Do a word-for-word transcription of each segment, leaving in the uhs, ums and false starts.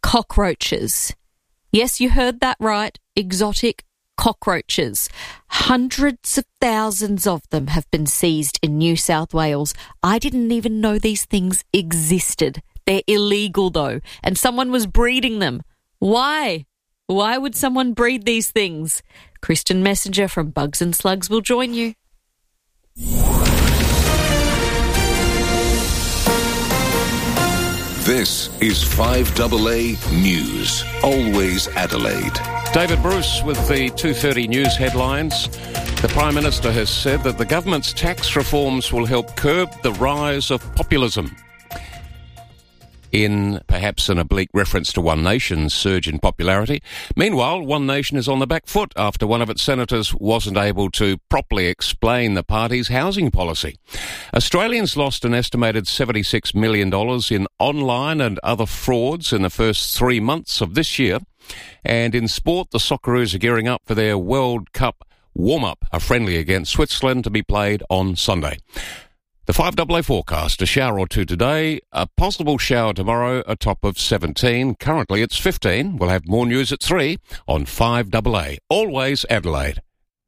cockroaches. Yes, you heard that right. Exotic cockroaches. Hundreds of thousands of them have been seized in New South Wales. I didn't even know these things existed. They're illegal, though, and someone was breeding them. Why? Why would someone breed these things? Kristen Messenger from Bugs and Slugs will join you. This is five A A News, always Adelaide. David Bruce with the two thirty news headlines. The Prime Minister has said that the government's tax reforms will help curb the rise of populism. In perhaps an oblique reference to One Nation's surge in popularity. Meanwhile, One Nation is on the back foot after one of its senators wasn't able to properly explain the party's housing policy. Australians lost an estimated seventy-six million dollars in online and other frauds in the first three months of this year. And in sport, the Socceroos are gearing up for their World Cup warm-up, a friendly against Switzerland to be played on Sunday. The five A A forecast, a shower or two today, a possible shower tomorrow, a top of seventeen. Currently it's fifteen. We'll have more news at three on five A A. Always Adelaide.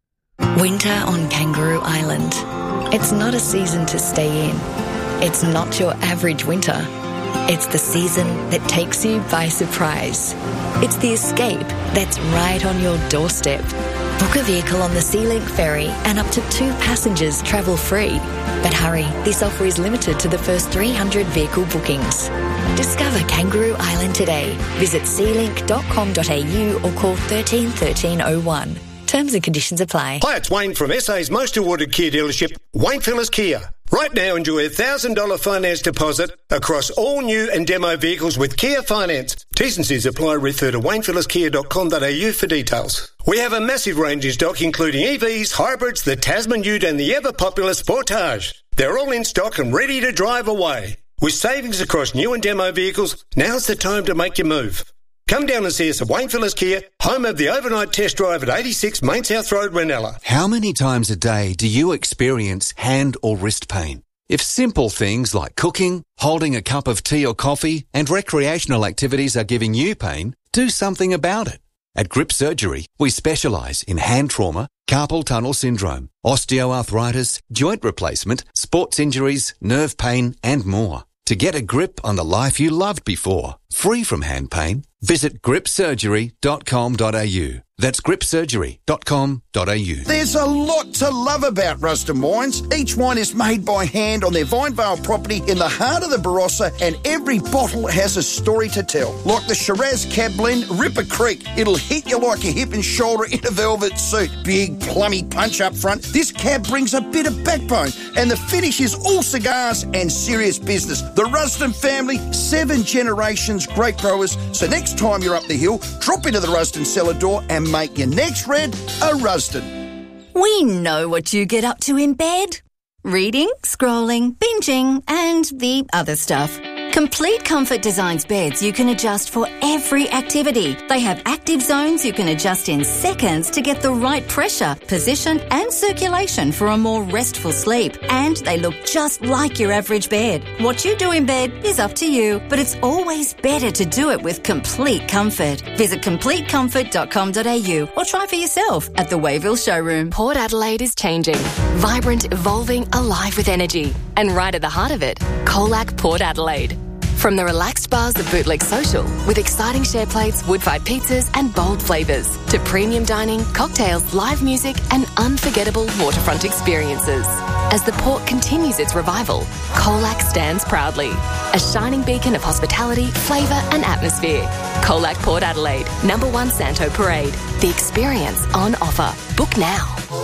Winter on Kangaroo Island. It's not a season to stay in. It's not your average winter. It's the season that takes you by surprise. It's the escape that's right on your doorstep. Book a vehicle on the SeaLink ferry and up to two passengers travel free. But hurry, this offer is limited to the first three hundred vehicle bookings. Discover Kangaroo Island today. Visit sealink dot com dot a u or call thirteen thirteen oh one. Terms and conditions apply. Hi, it's Wayne from S A's most awarded Kia dealership, Wayne Phillips Kia. Right now, enjoy a one thousand dollars finance deposit across all new and demo vehicles with Kia Finance. T's and C's apply. Refer to wayne phillips kia dot com dot a u for details. We have a massive range in stock, including E Vs, hybrids, the Tasman Ute and the ever-popular Sportage. They're all in stock and ready to drive away. With savings across new and demo vehicles, now's the time to make your move. Come down and see us at Wayne Phillips Kia, home of the overnight test drive at eighty-six Main South Road, Ranella. How many times a day do you experience hand or wrist pain? If simple things like cooking, holding a cup of tea or coffee, and recreational activities are giving you pain, do something about it. At Grip Surgery, we specialise in hand trauma, carpal tunnel syndrome, osteoarthritis, joint replacement, sports injuries, nerve pain, and more. To get a grip on the life you loved before, free from hand pain, visit grip surgery dot com dot a u. That's grip surgery dot com dot a u. There's a lot to love about Ruston Wines. Each wine is made by hand on their Vinevale property in the heart of the Barossa, and every bottle has a story to tell. Like the Shiraz Cab Blend, Ripper Creek. It'll hit you like a hip and shoulder in a velvet suit. Big, plummy punch up front. This cab brings a bit of backbone, and the finish is all cigars and serious business. The Ruston family, seven generations, great growers. So next time you're up the hill, drop into the Ruston cellar door and make your next red a Ruston. We know what you get up to in bed. Reading, scrolling, binging, and the other stuff. Complete Comfort designs beds you can adjust for every activity. They have active zones you can adjust in seconds to get the right pressure, position, and circulation for a more restful sleep. And they look just like your average bed. What you do in bed is up to you, but it's always better to do it with Complete Comfort. Visit complete comfort dot com dot a u or try for yourself at the Wayville showroom. Port Adelaide is changing. Vibrant, evolving, alive with energy. And right at the heart of it, Colac Port Adelaide. From the relaxed bars of Bootleg Social, with exciting share plates, wood-fired pizzas and bold flavours, to premium dining, cocktails, live music and unforgettable waterfront experiences. As the port continues its revival, Colac stands proudly. A shining beacon of hospitality, flavour and atmosphere. Colac Port Adelaide, number one Santo Parade. The experience on offer. Book now.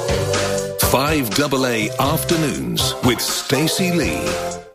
five A A Afternoons with Stacey Lee.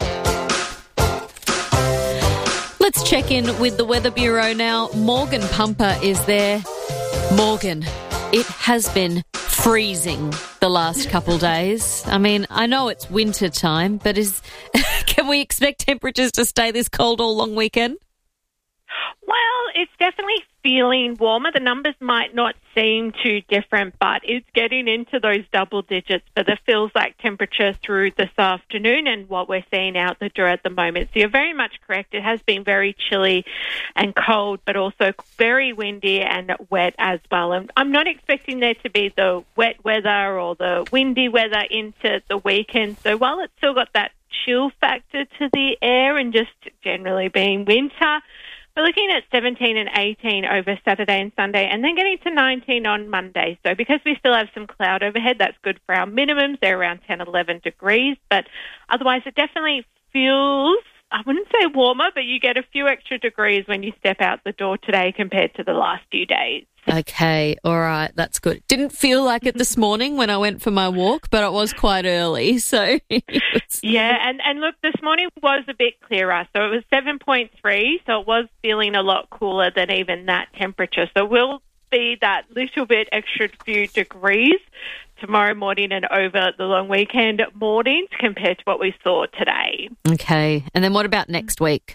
Let's check in with the Weather Bureau now. Morgan Pumper is there. Morgan, it has been freezing the last couple days. I mean, I know it's winter time, but is can we expect temperatures to stay this cold all long weekend? Well, it's definitely feeling warmer. The numbers might not seem too different, but it's getting into those double digits for the feels like temperature through this afternoon and what we're seeing out the door at the moment. So you're very much correct. It has been very chilly and cold, but also very windy and wet as well. And I'm not expecting there to be the wet weather or the windy weather into the weekend. So while it's still got that chill factor to the air and just generally being winter, we're looking at seventeen and eighteen over Saturday and Sunday, and then getting to nineteen on Monday. So because we still have some cloud overhead, that's good for our minimums. They're around ten, eleven degrees. But otherwise, it definitely feels, I wouldn't say warmer, but you get a few extra degrees when you step out the door today compared to the last few days. Okay, all right, that's good. Didn't feel like it this morning when I went for my walk, but it was quite early, so... Yeah, and, and look, this morning was a bit clearer, so it was seven point three, so it was feeling a lot cooler than even that temperature. So we'll be that little bit extra few degrees tomorrow morning and over the long weekend mornings compared to what we saw today. Okay, and then what about next week?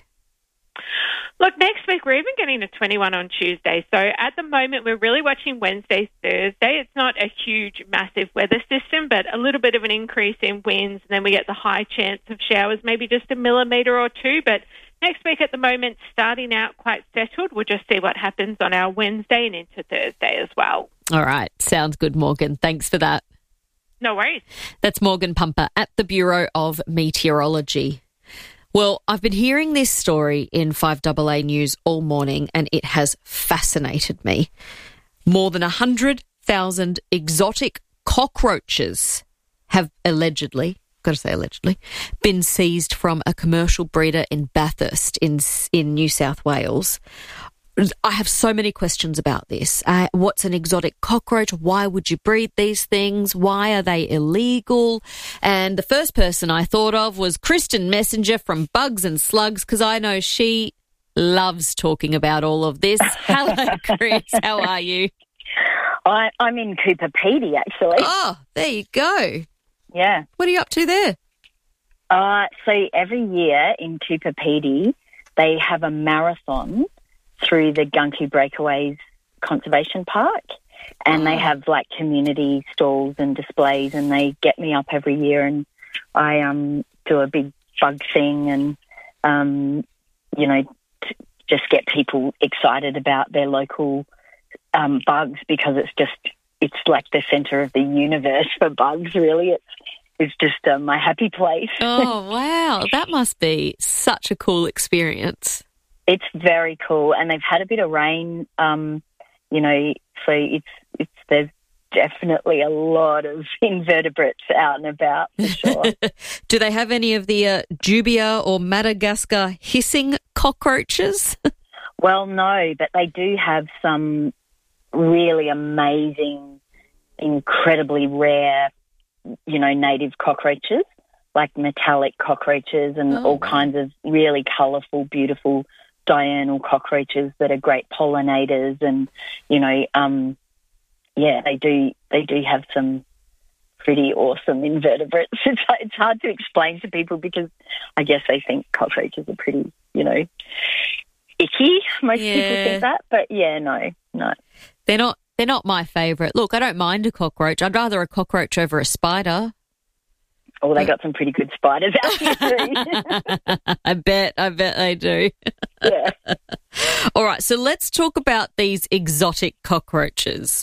Look, next week we're even getting to twenty-one on Tuesday. So at the moment we're really watching Wednesday, Thursday. It's not a huge, massive weather system, but a little bit of an increase in winds. And then we get the high chance of showers, maybe just a millimetre or two. But next week at the moment, starting out quite settled. We'll just see what happens on our Wednesday and into Thursday as well. All right. Sounds good, Morgan. Thanks for that. No worries. That's Morgan Pumper at the Bureau of Meteorology. Well, I've been hearing this story in five A A News all morning and it has fascinated me. More than one hundred thousand exotic cockroaches have allegedly, got to say allegedly, been seized from a commercial breeder in Bathurst in, in New South Wales. I have so many questions about this. Uh, what's an exotic cockroach? Why would you breed these things? Why are they illegal? And the first person I thought of was Kristen Messenger from Bugs and Slugs, because I know she loves talking about all of this. Hello, Chris. How are you? I, I'm in Cooper Pedy, actually. Oh, there you go. Yeah. What are you up to there? Uh, so every year in Cooper Pedy, they have a marathon through the Gunku Breakaways Conservation Park, and oh. they have like community stalls and displays, and they get me up every year, and I um do a big bug thing, and um you know t- just get people excited about their local um, bugs, because it's just it's like the centre of the universe for bugs. Really, it's it's just uh, my happy place. Oh wow, that must be such a cool experience. It's very cool, and they've had a bit of rain, um, you know, so it's it's there's definitely a lot of invertebrates out and about, for sure. Do they have any of the uh, Jubia or Madagascar hissing cockroaches? Well, no, but they do have some really amazing, incredibly rare, you know, native cockroaches, like metallic cockroaches and oh. all kinds of really colourful, beautiful diurnal cockroaches that are great pollinators, and you know, um, yeah, they do they do have some pretty awesome invertebrates. It's it's hard to explain to people because I guess they think cockroaches are pretty, you know, icky. Most yeah. people think that, but yeah, no, no, they're not. They're not my favourite. Look, I don't mind a cockroach. I'd rather a cockroach over a spider. Oh, they got some pretty good spiders out here too. I bet, I bet they do. Yeah. All right, so let's talk about these exotic cockroaches.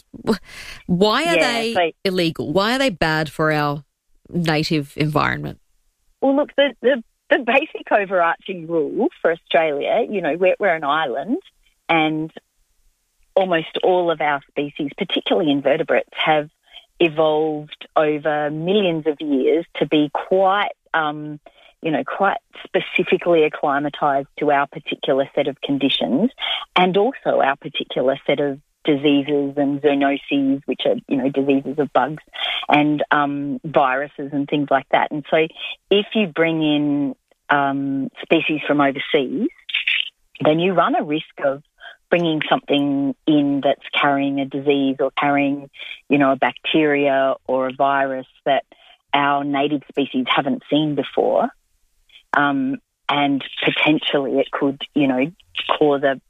Why are yeah, they so, illegal? Why are they bad for our native environment? Well, look, the, the, the basic overarching rule for Australia, you know, we're, we're an island, and almost all of our species, particularly invertebrates, have evolved over millions of years to be quite, um, you know, quite specifically acclimatised to our particular set of conditions, and also our particular set of diseases and zoonoses, which are, you know, diseases of bugs, and um, viruses and things like that. And so if you bring in um, species from overseas, then you run a risk of bringing something in that's carrying a disease or carrying, you know, a bacteria or a virus that our native species haven't seen before, um, and potentially it could, you know, cause a,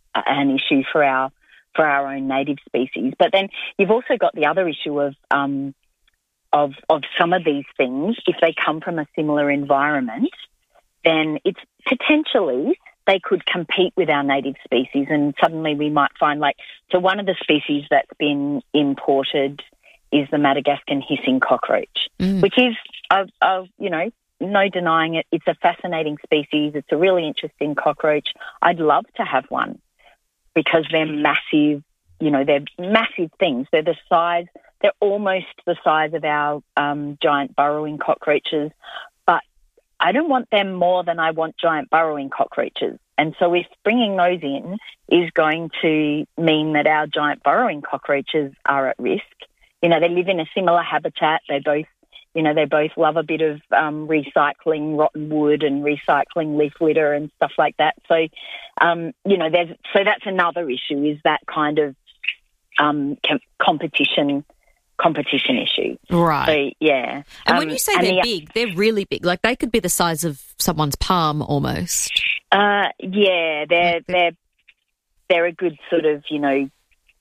an issue for our for our own native species. But then you've also got the other issue of um, of of some of these things. If they come from a similar environment, then it's potentially they could compete with our native species, and suddenly we might find like so one of the species that's been imported is the Madagascan hissing cockroach, mm. which is, uh, uh, you know, no denying it. It's a fascinating species. It's a really interesting cockroach. I'd love to have one because they're massive, you know, they're massive things. They're the size, they're almost the size of our um, giant burrowing cockroaches, but I don't want them more than I want giant burrowing cockroaches. And so if bringing those in is going to mean that our giant burrowing cockroaches are at risk, you know, they live in a similar habitat. They both, you know, they both love a bit of um, recycling rotten wood and recycling leaf litter and stuff like that. So, um, you know, there's so that's another issue is that kind of um, com- competition competition issue. Right. So, yeah. And um, when you say they're the, big, they're really big. Like they could be the size of someone's palm almost. Uh, yeah, they're they're they're a good sort of, you know,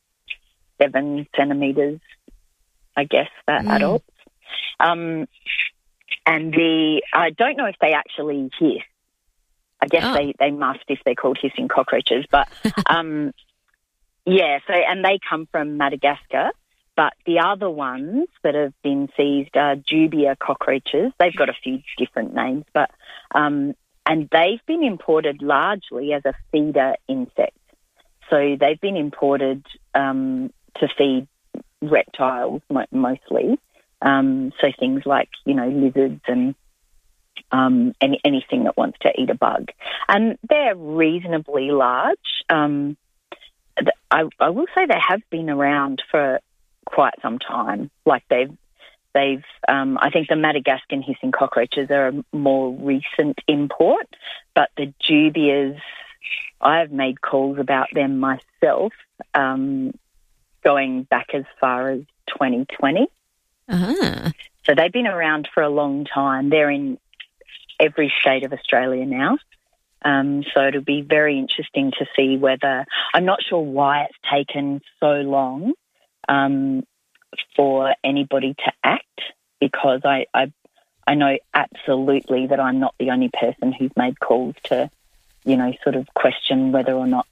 seven centimetres. I guess, for mm. adults. Um, and the I don't know if they actually hiss. I guess oh. they, they must if they're called hissing cockroaches. But, um, yeah, so and they come from Madagascar. But the other ones that have been seized are dubia cockroaches. They've got a few different names, but um, and they've been imported largely as a feeder insect. So they've been imported um, to feed reptiles mostly, um, so things like, you know, lizards and um, any, anything that wants to eat a bug. And they're reasonably large. Um, I, I will say they have been around for quite some time. Like they've, they've. Um, I think the Madagascan hissing cockroaches are a more recent import, but the dubias, I've made calls about them myself. Um, going back as far as twenty twenty. Uh-huh. So they've been around for a long time. They're in every state of Australia now. Um, so it'll be very interesting to see whether... I'm not sure why it's taken so long um, for anybody to act, because I, I, I know absolutely that I'm not the only person who's made calls to, you know, sort of question whether or not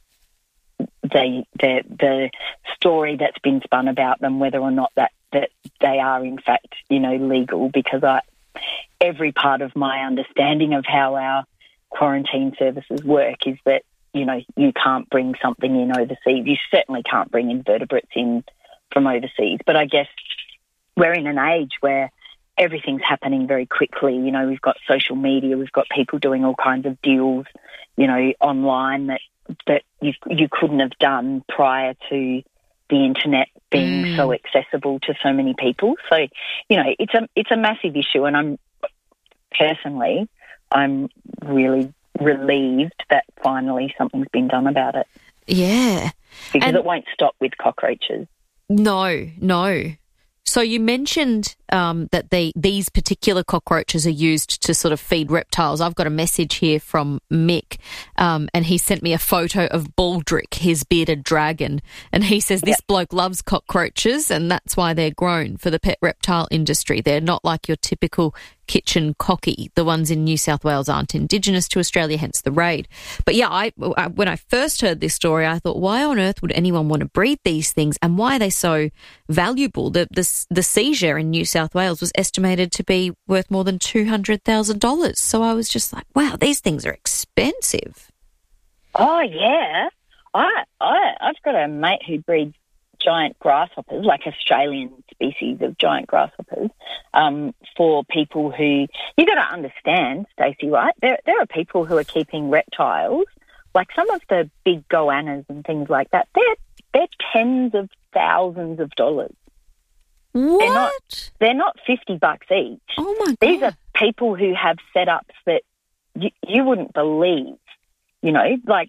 They, the the story that's been spun about them, whether or not that, that they are in fact, you know, legal, because I, every part of my understanding of how our quarantine services work is that, you know, you can't bring something in overseas. You certainly can't bring invertebrates in from overseas. But I guess we're in an age where everything's happening very quickly. You know, we've got social media, we've got people doing all kinds of deals, you know, online that that you you couldn't have done prior to the internet being mm. so accessible to so many people. So, you know, it's a it's a massive issue, and I'm personally I'm really relieved that finally something's been done about it. Yeah. Because and it won't stop with cockroaches. No, no. So you mentioned um, that the, these particular cockroaches are used to sort of feed reptiles. I've got a message here from Mick, um, and he sent me a photo of Baldrick, his bearded dragon, and he says this yep. bloke loves cockroaches, and that's why they're grown for the pet reptile industry. They're not like your typical kitchen cocky. The ones in New South Wales aren't Indigenous to Australia, hence the raid. But yeah, I, I when I first heard this story, I thought, why on earth would anyone want to breed these things, and why are they so valuable? The the, the seizure in New South Wales was estimated to be worth more than two hundred thousand dollars. So I was just like, wow, these things are expensive. Oh, yeah. I, I, I've got a mate who breeds giant grasshoppers, like Australian species of giant grasshoppers, um, for people who... You've got to understand, Stacey, right? There, there are people who are keeping reptiles, like some of the big goannas and things like that. They're, they're tens of thousands of dollars. What? They're not, they're not fifty bucks each. Oh, my God. These are people who have setups that you, you wouldn't believe, you know, like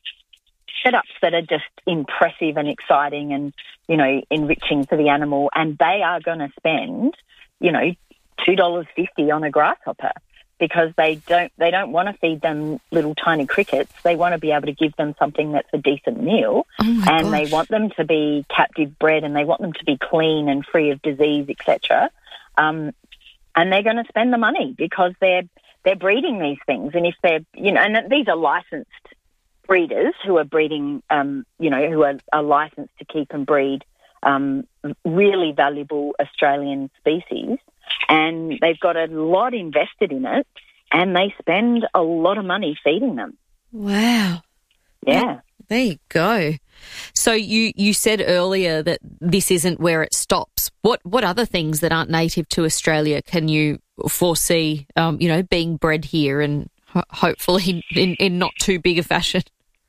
setups that are just impressive and exciting and, you know, enriching for the animal, and they are going to spend, you know, two dollars fifty on a grasshopper. because they don't they don't want to feed them little tiny crickets. They want to be able to give them something that's a decent meal, Oh my and gosh. they want them to be captive bred, and they want them to be clean and free of disease, et cetera. Um, and they're going to spend the money because they're they're breeding these things, and if they're you know, and these are licensed breeders who are breeding, um, you know, who are, are licensed to keep and breed um, really valuable Australian species. And they've got a lot invested in it, and they spend a lot of money feeding them. Wow. Yeah. There you go. So you, you said earlier that this isn't where it stops. What what other things that aren't native to Australia can you foresee, um, you know, being bred here and ho- hopefully in, in not too big a fashion?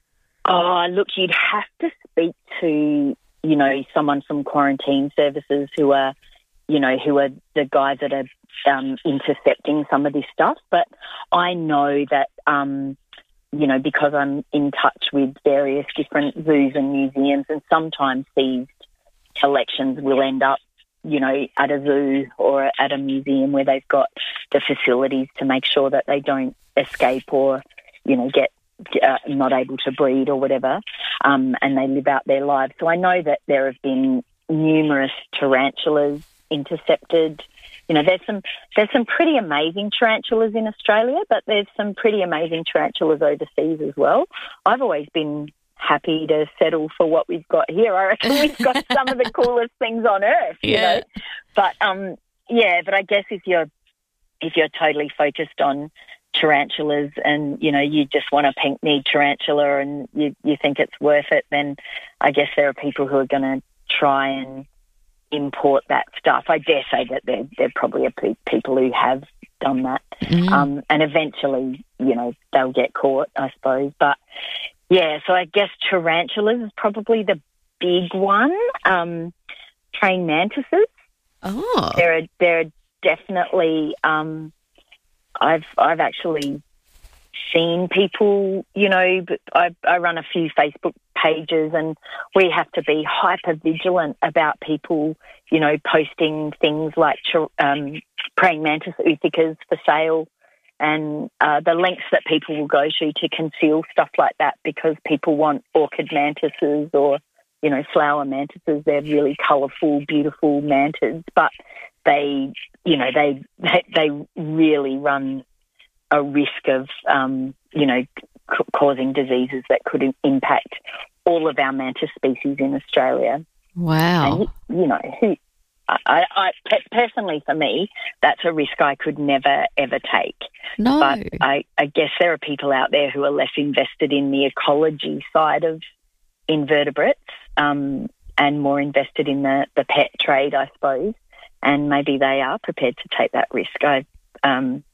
Oh, look, you'd have to speak to, you know, someone from quarantine services who are, you know, who are the guys that are um, intercepting some of this stuff. But I know that, um, you know, because I'm in touch with various different zoos and museums, and sometimes these collections will end up, you know, at a zoo or at a museum where they've got the facilities to make sure that they don't escape or, you know, get uh, not able to breed or whatever, um, and they live out their lives. So I know that there have been numerous tarantulas intercepted. You know, there's some there's some pretty amazing tarantulas in Australia, but there's some pretty amazing tarantulas overseas as well. I've always been happy to settle for what we've got here. I reckon we've got some of the coolest things on earth, you Yeah. know. But um, yeah, but I guess if you're if you're totally focused on tarantulas and, you know, you just want a pink-kneed tarantula and you, you think it's worth it, then I guess there are people who are going to try and import that stuff. I dare say that there, there probably are pe- people who have done that. Mm. Um, and eventually, you know, they'll get caught, I suppose. But, yeah, so I guess tarantulas is probably the big one. Um, praying mantises. Oh. There are, there are definitely... Um, I've I've actually seen people, you know, but I, I run a few Facebook pages, and we have to be hyper vigilant about people, you know, posting things like um, praying mantis oothicas for sale, and uh, the lengths that people will go to to conceal stuff like that because people want orchid mantises or, you know, flower mantises. They're really colourful, beautiful mantids, but they, you know, they they, they really run a risk of, um, you know, c- causing diseases that could im- impact all of our mantis species in Australia. Wow. And, you know, who, I, I, pe- personally for me, that's a risk I could never, ever take. No. But I, I guess there are people out there who are less invested in the ecology side of invertebrates um, and more invested in the, the pet trade, I suppose. And maybe they are prepared to take that risk. I, um,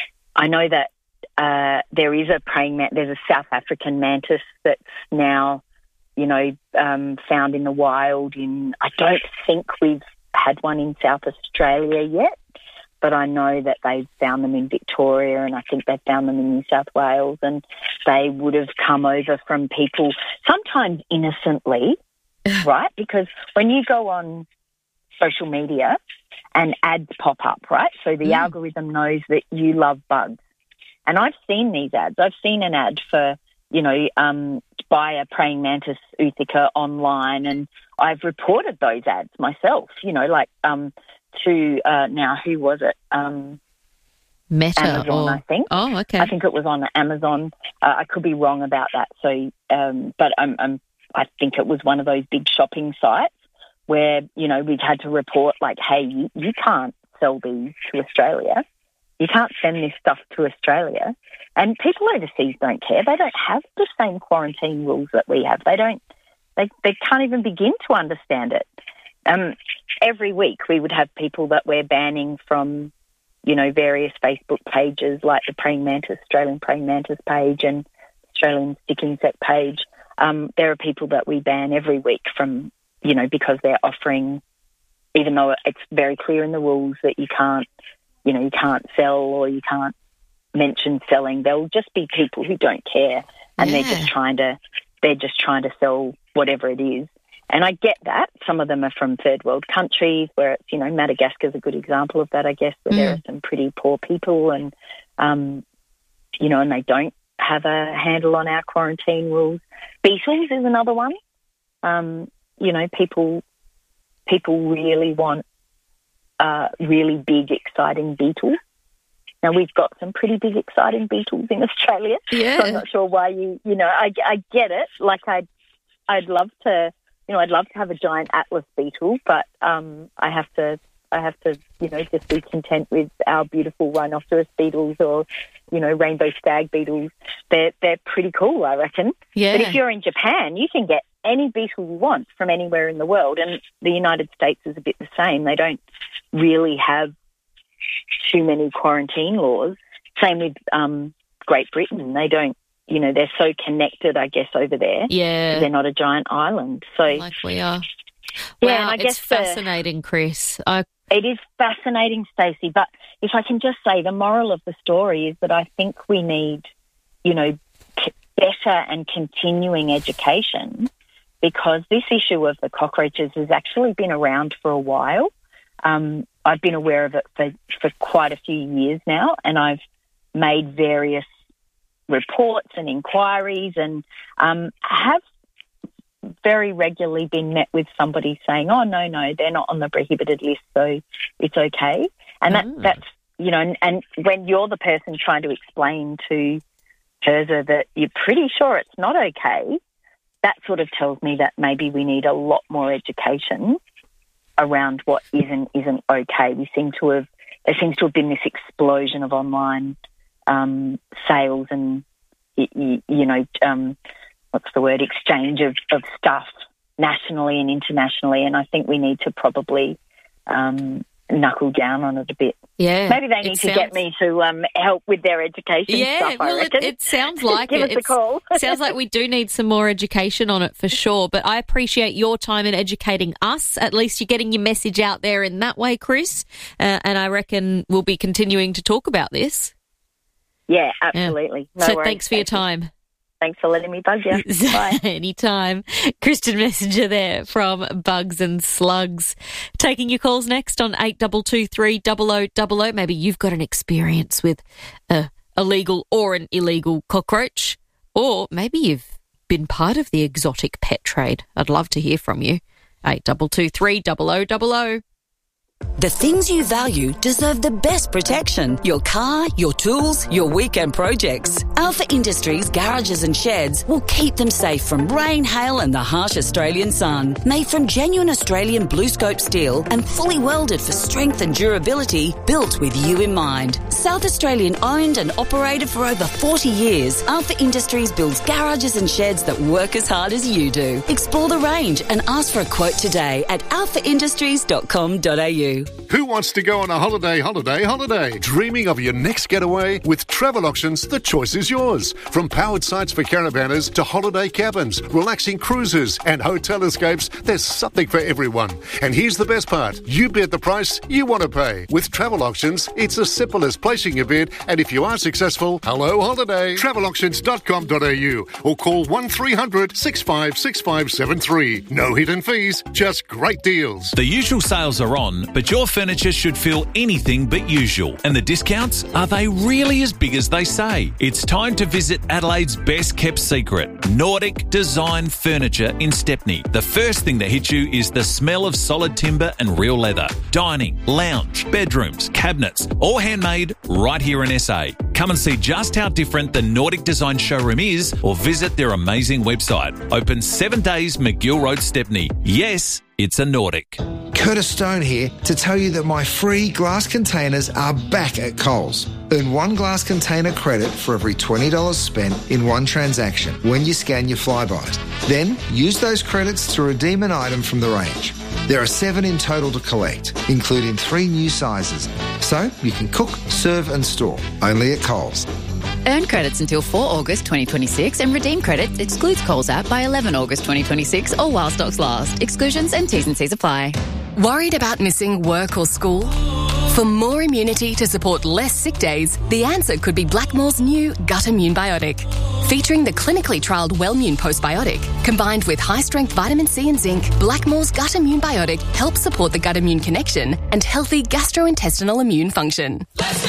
I know that uh, there is a praying man- there's a South African mantis that's now, you know, um, found in the wild. In I don't think we've had one in South Australia yet, but I know that they've found them in Victoria, and I think they've found them in New South Wales, and they would have come over from people sometimes innocently, right? Because when you go on social media and ads pop up, right? So the Mm. algorithm knows that you love bugs. And I've seen these ads. I've seen an ad for, you know, um, buy a praying mantis oothica online, and I've reported those ads myself, you know, like um, to, uh, now, who was it? Um, Meta. Amazon, or... I think. Oh, okay. I think it was on Amazon. Uh, I could be wrong about that. So, um, but I'm, I'm, I think it was one of those big shopping sites where, you know, we've had to report like, hey, you, you can't sell these to Australia. You can't send this stuff to Australia. And people overseas don't care. They don't have the same quarantine rules that we have. They don't, they, they can't even begin to understand it. Um, every week we would have people that we're banning from, you know, various Facebook pages like the Praying Mantis, Australian Praying Mantis page and Australian Stick Insect page. Um, there are people that we ban every week from, you know, because they're offering, even though it's very clear in the rules that you can't, you know, you can't sell or you can't mention selling. There'll just be people who don't care, and Yeah. they're just trying to, they're just trying to sell whatever it is. And I get that. Some of them are from third world countries where it's, you know, Madagascar's a good example of that, I guess, where Mm. there are some pretty poor people and um, you know, and they don't have a handle on our quarantine rules. Beetles is another one. Um, you know, people people really want uh, really big, exciting beetles. Now, we've got some pretty big, exciting beetles in Australia. Yeah. So I'm not sure why you, you know, I, I get it. Like, I'd, I'd love to, you know, I'd love to have a giant Atlas beetle, but um, I have to, I have to, you know, just be content with our beautiful rhinoceros beetles or, you know, rainbow stag beetles. They're, they're pretty cool, I reckon. Yeah. But if you're in Japan, you can get any beetle you want from anywhere in the world. And the United States is a bit the same. They don't really have too many quarantine laws. Same with um, Great Britain. They don't, you know, they're so connected, I guess, over there. Yeah. They're not a giant island. So like we are. Yeah, Wow, and I it's guess fascinating, the, Chris. I... It is fascinating, Stacey. But if I can just say, the moral of the story is that I think we need, you know, better and continuing education, because this issue of the cockroaches has actually been around for a while. Um, I've been aware of it for, for quite a few years now, and I've made various reports and inquiries, and um, have very regularly been met with somebody saying, oh, no, no, they're not on the prohibited list, so it's okay. And that, Mm. that's, you know, and, and when you're the person trying to explain to HIRSA that you're pretty sure it's not okay, that sort of tells me that maybe we need a lot more education around what is and isn't okay. We seem to have, there seems to have been this explosion of online um, sales and, you, you know, um, what's the word, exchange of, of stuff nationally and internationally. And I think we need to probably um, knuckle down on it a bit. Yeah. Maybe they need to sounds... get me to um, help with their education yeah, stuff, I well, reckon. It, it sounds like Give it. us a call. Sounds like we do need some more education on it for sure. But I appreciate your time in educating us. At least you're getting your message out there in that way, Chris. Uh, and I reckon we'll be continuing to talk about this. Yeah, absolutely. Yeah. No so worries. thanks for your time. Thanks for letting me bug you. Bye. Anytime. Kristen Messenger there from Bugs and Slugs. Taking your calls next on eight two two three double oh double oh. Maybe you've got an experience with a illegal or an illegal cockroach, or maybe you've been part of the exotic pet trade. I'd love to hear from you. eight two two three double oh double oh. The things you value deserve the best protection. Your car, your tools, your weekend projects. Alpha Industries garages and sheds will keep them safe from rain, hail and the harsh Australian sun. Made from genuine Australian blue scope steel and fully welded for strength and durability, built with you in mind. South Australian owned and operated for over forty years, Alpha Industries builds garages and sheds that work as hard as you do. Explore the range and ask for a quote today at alpha industries dot com dot a u. Who wants to go on a holiday, holiday, holiday? Dreaming of your next getaway? With Travel Auctions, the choice is yours. From powered sites for caravanners to holiday cabins, relaxing cruises and hotel escapes, there's something for everyone. And here's the best part. You bid the price you want to pay. With Travel Auctions, it's as simple as placing your bid, and if you are successful, hello holiday. travel auctions dot com dot a u or call one three hundred six five six five seven three. No hidden fees, just great deals. The usual sales are on, but your furniture should feel anything but usual. And the discounts, are they really as big as they say? It's time to visit Adelaide's best kept secret, Nordic Design Furniture in Stepney. The first thing that hits you is the smell of solid timber and real leather. Dining, lounge, bedrooms, cabinets, all handmade right here in S A. Come and see just how different the Nordic Design showroom is, or visit their amazing website. Open seven days, McGill Road, Stepney. Yes, it's a Nordic. Curtis Stone here to tell you that my free glass containers are back at Coles. Earn one glass container credit for every twenty dollars spent in one transaction when you scan your Flybuys. Then use those credits to redeem an item from the range. There are seven in total to collect, including three new sizes, so you can cook, serve and store, only at Coles. Earn credits until the fourth of August twenty twenty-six and redeem credits excludes Coles app by the eleventh of August twenty twenty-six or while stocks last. Exclusions and T's and C's apply. Worried about missing work or school? For more immunity to support less sick days, the answer could be Blackmore's new Gut Immune Biotic. Featuring the clinically trialled Wellmune postbiotic, combined with high-strength vitamin C and zinc, Blackmore's Gut Immune Biotic helps support the gut-immune connection and healthy gastrointestinal immune function. Let's go!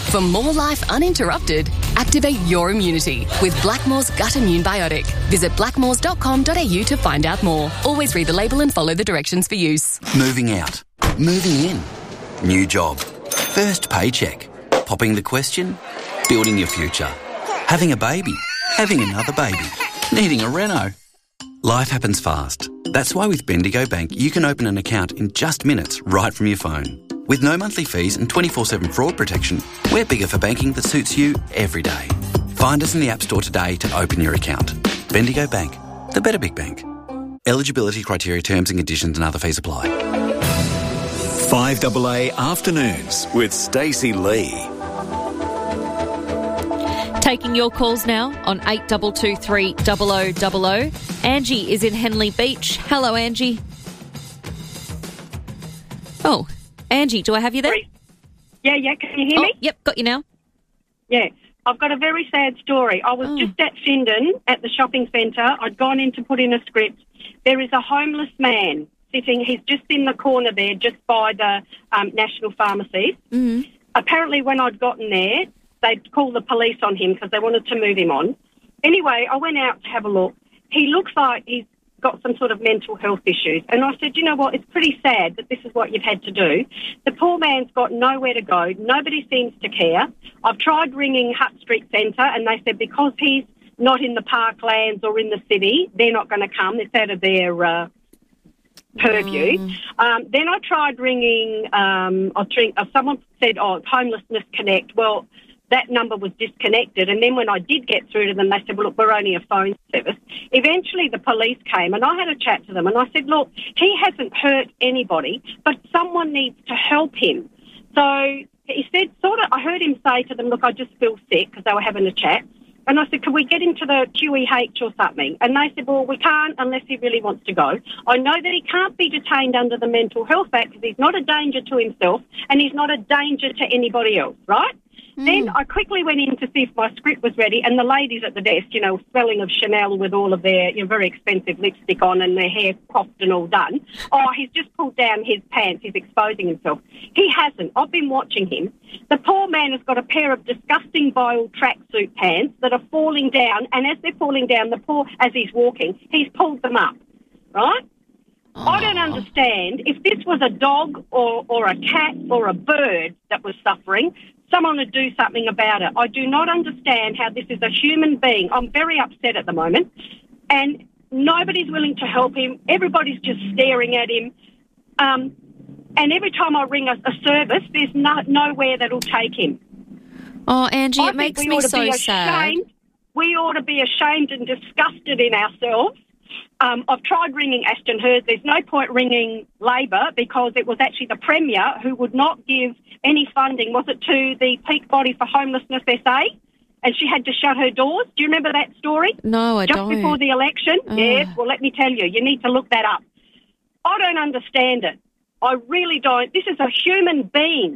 For more life uninterrupted, activate your immunity with Blackmore's Gut Immune Biotic. Visit blackmores dot com dot a u to find out more. Always read the label and follow the directions for use. Moving out. Moving in. New job. First paycheck. Popping the question. Building your future. Having a baby. Having another baby. Needing a reno. Life happens fast. That's why with Bendigo Bank you can open an account in just minutes right from your phone. With no monthly fees and twenty-four seven fraud protection, we're bigger for banking that suits you every day. Find us in the App Store today to open your account. Bendigo Bank, the better big bank. Eligibility criteria, terms and conditions and other fees apply. five A A Afternoons with Stacey Lee. Taking your calls now on eight two two three zero zero zero zero. Angie is in Henley Beach. Hello, Angie. Oh, Angie, do I have you there? Yeah, yeah, can you hear oh, me? Yep, got you now. Yeah, I've got a very sad story. I was Oh. just at Findon at the shopping centre. I'd gone in to put in a script. There is a homeless man sitting, he's just in the corner there, just by the um, National Pharmacy. Mm. Apparently when I'd gotten there, they'd called the police on him because they wanted to move him on. Anyway, I went out to have a look. He looks like he's got some sort of mental health issues. And I said, you know what, it's pretty sad that this is what you've had to do. The poor man's got nowhere to go. Nobody seems to care. I've tried ringing Hutt Street Centre and they said because he's not in the parklands or in the city, they're not going to come. It's out of their uh, purview. Mm. Um, then I tried ringing, um, I think, uh, someone said, oh, Homelessness Connect. Well, that number was disconnected. And then when I did get through to them, they said, well, look, we're only a phone service. Eventually the police came and I had a chat to them and I said, look, he hasn't hurt anybody, but someone needs to help him. So he said, sort of, I heard him say to them, look, I just feel sick because they were having a chat. And I said, can we get him to the Q E H or something? And they said, well, we can't unless he really wants to go. I know that he can't be detained under the Mental Health Act because he's not a danger to himself and he's not a danger to anybody else, right? Mm. Then I quickly went in to see if my script was ready and the ladies at the desk, you know, smelling of Chanel with all of their, you know, very expensive lipstick on and their hair coiffed and all done. Oh, he's just pulled down his pants. He's exposing himself. He hasn't. I've been watching him. The poor man has got a pair of disgusting vile tracksuit pants that are falling down, and as they're falling down, the poor, as he's walking, he's pulled them up, right? Oh. I don't understand. If this was a dog or, or a cat or a bird that was suffering, someone would do something about it. I do not understand how this is a human being. I'm very upset at the moment, and nobody's willing to help him. Everybody's just staring at him. Um, and every time I ring a, a service, there's no, nowhere that'll take him. Oh, Angie, I it makes we me ought to so be sad. ashamed. We ought to be ashamed and disgusted in ourselves. Um, I've tried ringing Ashton Hurst. There's no point ringing Labor because it was actually the Premier who would not give any funding, was it to the peak body for homelessness S A? And she had to shut her doors. Do you remember that story? No, I Just don't. before the election? Oh. Yes, well, let me tell you, you need to look that up. I don't understand it. I really don't. This is a human being.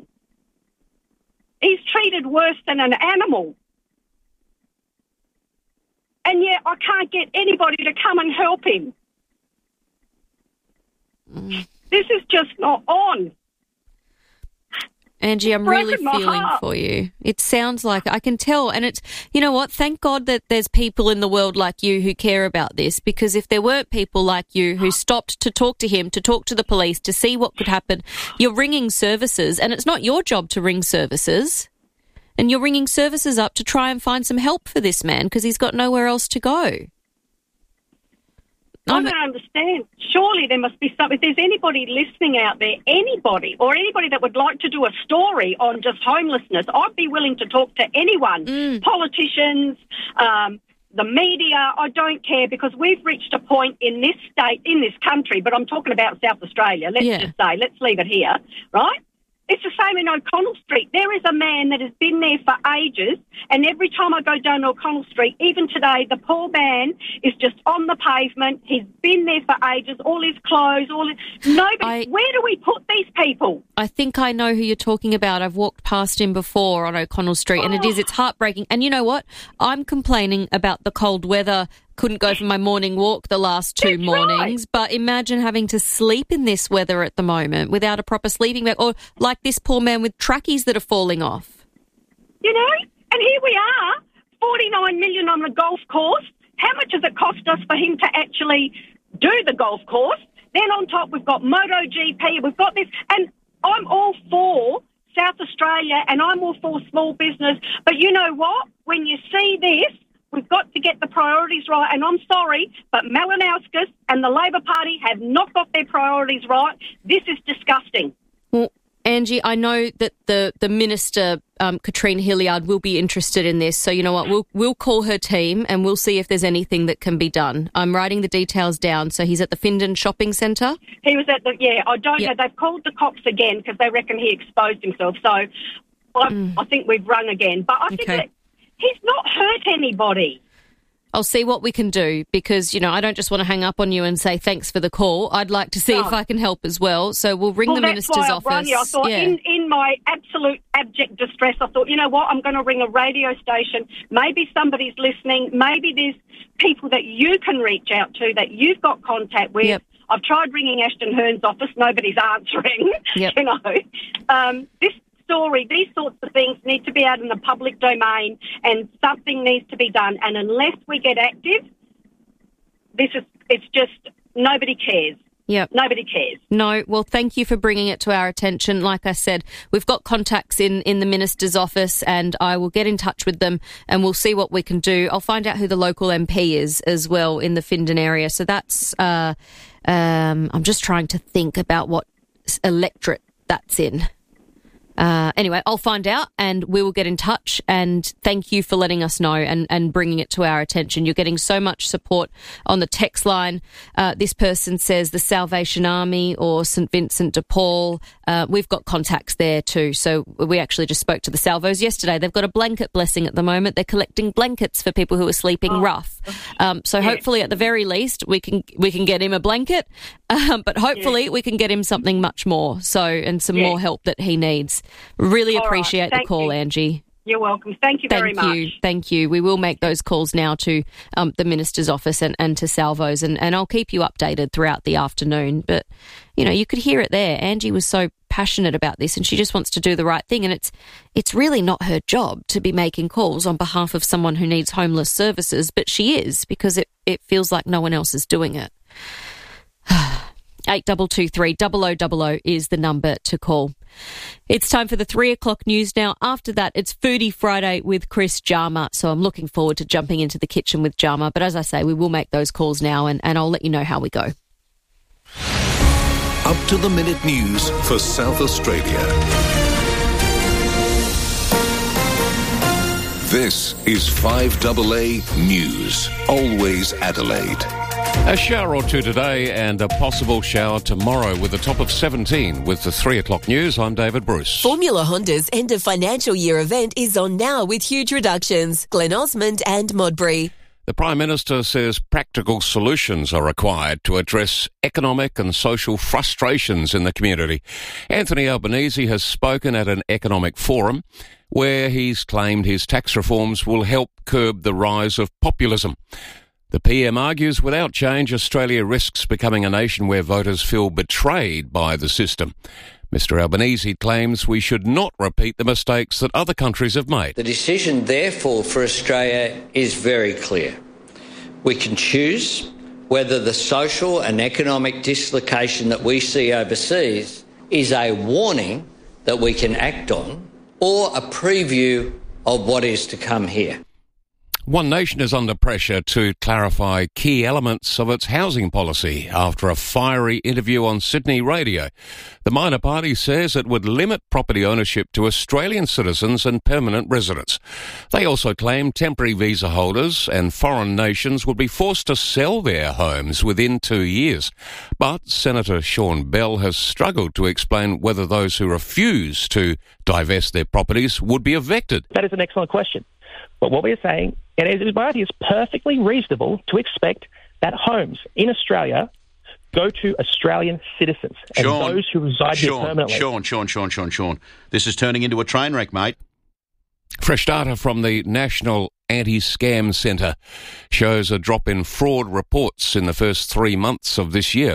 He's treated worse than an animal. And yet I can't get anybody to come and help him. Mm. This is just not on. Angie, I'm Broken really my feeling heart. for you. It sounds like, I can tell, and it's, you know what, thank God that there's people in the world like you who care about this, because if there weren't people like you who stopped to talk to him, to talk to the police, to see what could happen, you're ringing services, and it's not your job to ring services, and you're ringing services up to try and find some help for this man because he's got nowhere else to go. I don't understand. Surely there must be something. If there's anybody listening out there, anybody, or anybody that would like to do a story on just homelessness, I'd be willing to talk to anyone. Mm. Politicians, um, the media, I don't care, because we've reached a point in this state, in this country, but I'm talking about South Australia, let's Yeah. just say, let's leave it here, right? It's the same in O'Connell Street. There is a man that has been there for ages, and every time I go down O'Connell Street, even today, the poor man is just on the pavement. He's been there for ages, all his clothes, all his... Nobody... I- Where do we put these people? I think I know who you're talking about. I've walked past him before on O'Connell Street, and it is, it's heartbreaking. And you know what? I'm complaining about the cold weather. Couldn't go for my morning walk the last two That's mornings, right. but imagine having to sleep in this weather at the moment without a proper sleeping bag, or like this poor man with trackies that are falling off. you know? And here we are, forty-nine million on the golf course. How much does it cost us for him to actually do the golf course? Then on top, we've got MotoGP, we've got this, and I'm all for South Australia, and I'm all for small business. But you know what? When you see this, we've got to get the priorities right. And I'm sorry, but Malinowskis and the Labor Party have not got their priorities right. This is disgusting. Well, Angie, I know that the, the Minister, um, Katrina Hilliard, will be interested in this. So you know what? We'll we'll call her team and we'll see if there's anything that can be done. I'm writing the details down. So he's at the Findon Shopping Centre? He was at the, yeah, I don't Yep. know. They've called the cops again because they reckon he exposed himself. So I, Mm. I think we've rung again. But I think Okay. that he's not hurt anybody. I'll see what we can do because, you know, I don't just want to hang up on you and say thanks for the call. I'd like to see No. if I can help as well. So we'll ring well, the that's Minister's why office. I rang you. I thought yeah. in, in my absolute abject distress, I thought, you know what, I'm going to ring a radio station. Maybe somebody's listening. Maybe there's people that you can reach out to that you've got contact with. Yep. I've tried ringing Ashton Hearn's office. Nobody's answering. Yep. You know, um, this story, these sorts of things need to be out in the public domain and something needs to be done. And unless we get active, this is, it's just, nobody cares. Yep. Nobody cares. No, well, thank you for bringing it to our attention. Like I said, we've got contacts in, in the Minister's office and I will get in touch with them and we'll see what we can do. I'll find out who the local M P is as well in the Findon area. So that's, uh, um, I'm just trying to think about what electorate that's in. Uh, anyway, I'll find out and we will get in touch and thank you for letting us know and, and bringing it to our attention. You're getting so much support on the text line. Uh, this person says the Salvation Army or St Vincent de Paul. Uh, we've got contacts there too. So we actually just spoke to the Salvos yesterday. They've got a blanket blessing at the moment. They're collecting blankets for people who are sleeping Oh. rough. Um, so Yeah. hopefully at the very least we can we can get him a blanket, um, but hopefully Yeah. we can get him something much more. So and some Yeah. more help that he needs. Really All right. appreciate the Thank call, you. Angie. You're welcome. Thank you very Thank much. you. Thank you. We will make those calls now to um, the Minister's office and, and to Salvos, and, and I'll keep you updated throughout the afternoon. But, you know, you could hear it there. Angie was so passionate about this and she just wants to do the right thing. And it's it's really not her job to be making calls on behalf of someone who needs homeless services, but she is because it, it feels like no one else is doing it. eight two two three, double oh double oh is the number to call. It's time for the three o'clock news now. After that, it's Foodie Friday with Chris Jarma. So I'm looking forward to jumping into the kitchen with Jarma. But as I say, we will make those calls now and, and I'll let you know how we go. Up to the minute news for South Australia. This is five A A News. Always Adelaide. A shower or two today and a possible shower tomorrow with a top of seventeen. With the three o'clock news, I'm David Bruce. Formula Honda's end of financial year event is on now with huge reductions. Glen Osmond and Modbury. The Prime Minister says practical solutions are required to address economic and social frustrations in the community. Anthony Albanese has spoken at an economic forum where he's claimed his tax reforms will help curb the rise of populism. The P M argues without change, Australia risks becoming a nation where voters feel betrayed by the system. Mister Albanese claims we should not repeat the mistakes that other countries have made. The decision, therefore, for Australia is very clear. We can choose whether the social and economic dislocation that we see overseas is a warning that we can act on or a preview of what is to come here. One Nation is under pressure to clarify key elements of its housing policy after a fiery interview on Sydney radio. The minor party says it would limit property ownership to Australian citizens and permanent residents. They also claim temporary visa holders and foreign nations would be forced to sell their homes within two years. But Senator Sean Bell has struggled to explain whether those who refuse to divest their properties would be evicted. That is an excellent question. But what we're saying, and it is perfectly reasonable to expect that homes in Australia go to Australian citizens and Sean, those who reside Sean, here permanently. Sean, Sean, Sean, Sean, Sean. This is turning into a train wreck, mate. Fresh data from the National Anti-Scam Centre shows a drop in fraud reports in the first three months of this year.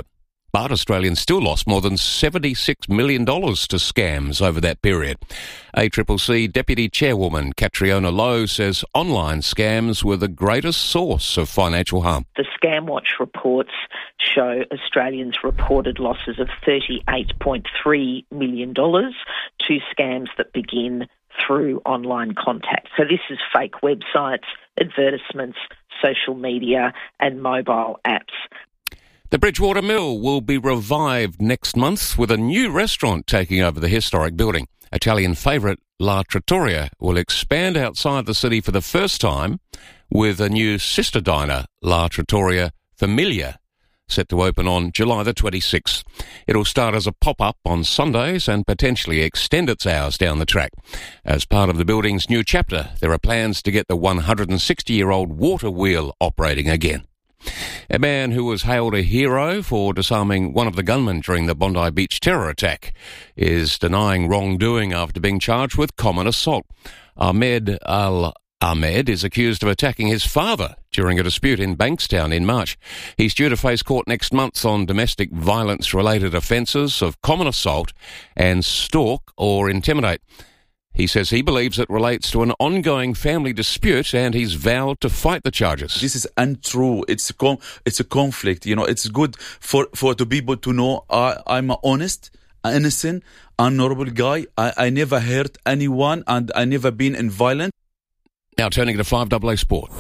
But Australians still lost more than seventy-six million dollars to scams over that period. A C C C Deputy Chairwoman Catriona Lowe says online scams were the greatest source of financial harm. The ScamWatch reports show Australians reported losses of thirty-eight point three million dollars to scams that begin through online contact. So this is fake websites, advertisements, social media and mobile apps. The Bridgewater Mill will be revived next month with a new restaurant taking over the historic building. Italian favourite La Trattoria will expand outside the city for the first time with a new sister diner, La Trattoria Familia, set to open on July the twenty-sixth. It'll start as a pop-up on Sundays and potentially extend its hours down the track. As part of the building's new chapter, there are plans to get the one hundred sixty-year-old water wheel operating again. A man who was hailed a hero for disarming one of the gunmen during the Bondi Beach terror attack is denying wrongdoing after being charged with common assault. Ahmed Al-Ahmed is accused of attacking his father during a dispute in Bankstown in March. He's due to face court next month on domestic violence-related offences of common assault and stalk or intimidate. He says he believes it relates to an ongoing family dispute and he's vowed to fight the charges. This is untrue. It's a, con- it's a conflict. You know, it's good for, for the people to know I, I'm an honest, innocent, honourable guy. I, I never hurt anyone and I never been in violence. Now turning to five double A Sport.